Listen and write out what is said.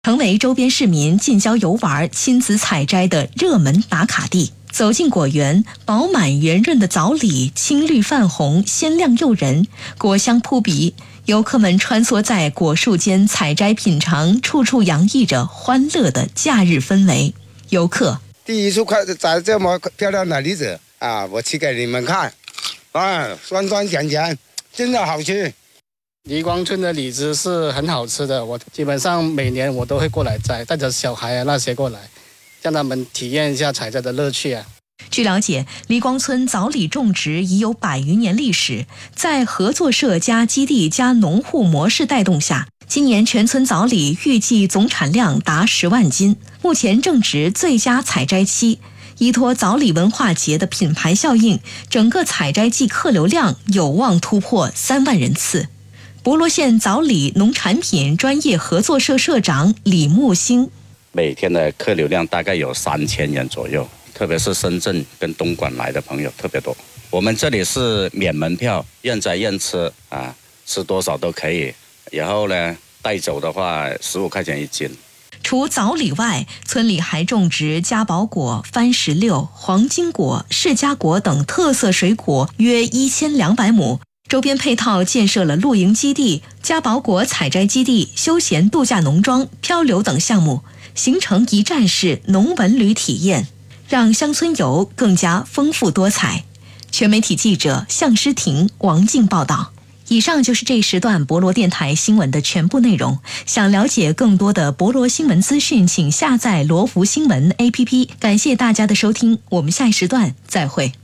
成为周边市民近郊游玩、亲子采摘的热门打卡地。走进果园，饱满圆润的枣李青绿泛红，鲜亮诱人，果香扑鼻。游客们穿梭在果树间采摘品尝，处处洋溢着欢乐的假日氛围。游客第一次看摘这么漂亮的梨子啊，我吃给你们看啊，酸酸甜甜，真的好吃。 梨光村的李子是很好吃的，我基本上每年我都会过来摘，带着小孩啊那些过来，让他们体验一下采摘的乐趣啊。 据了解，梨光村枣李种植已有100余年历史，在合作社加基地加农户模式带动下，今年全村枣李预计总产量达10万斤，目前正值最佳采摘期。依托枣李文化节的品牌效应，整个采摘季客流量有望突破3万人次。博罗县枣李农产品专业合作社社长李木星： 每天的客流量大概有3000人左右，特别是深圳跟东莞来的朋友特别多。我们这里是免门票，任摘任吃啊，吃多少都可以。然后呢，带走的话15块钱1斤。 除枣李外，村里还种植嘉宝果、番石榴、黄金果、释迦果等特色水果约1200亩。周边配套建设了露营基地、嘉宝果采摘基地、休闲度假农庄、漂流等项目，形成一站式农文旅体验，让乡村游更加丰富多彩。全媒体记者向诗婷、王静报道。以上就是这一时段博罗电台新闻的全部内容。想了解更多的博罗新闻资讯，请下载罗湖新闻 APP。感谢大家的收听，我们下一时段再会。